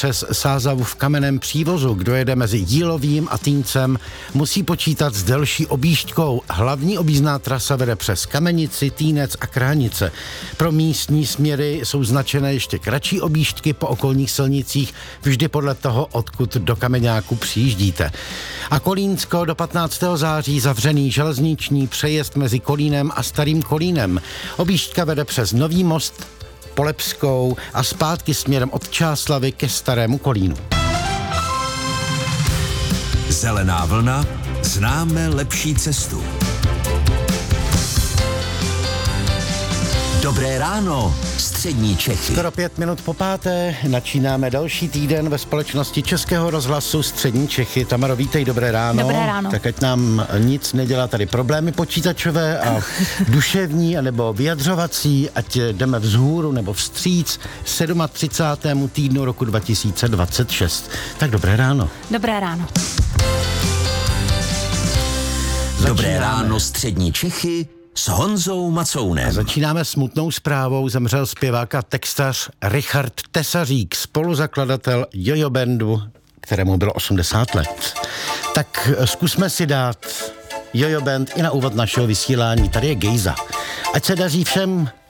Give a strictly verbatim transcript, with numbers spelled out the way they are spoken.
přes Sázavu v kamenném přívozu. Kdo jede mezi Jílovým a Týncem, musí počítat s delší objížďkou. Hlavní objízdná trasa vede přes Kamenici, Týnec a Kránice. Pro místní směry jsou značené ještě kratší objížďky po okolních silnicích, vždy podle toho, odkud do Kameňáku přijíždíte. A Kolínsko do patnáctého září zavřený železniční přejezd mezi Kolínem a Starým Kolínem. Objížďka vede přes Nový Most, Polepskou a zpátky směrem od Čáslavy ke Starému Kolínu. Zelená vlna, známe lepší cestu. Dobré ráno, střední Čechy. Skoro pět minut po páté načínáme další týden ve společnosti Českého rozhlasu Střední Čechy. Tamaro, vítej, dobré ráno. Dobré ráno. Tak ať nám nic nedělá tady problémy počítačové a duševní, anebo vyjadřovací, ať jdeme vzhůru nebo vstříc třicátému sedmému týdnu roku dva tisíce dvacet šest. Tak dobré ráno. Dobré ráno. Dobré ráno, střední Čechy s Honzou Macounem. A začínáme smutnou zprávou. Zemřel zpěvák a textař Richard Tesařík, spoluzakladatel Jojo Bandu, kterému bylo osmdesát let. Tak zkusme si dát Jojo Band i na úvod našeho vysílání. Tady je Gejza. Ať se daří všem,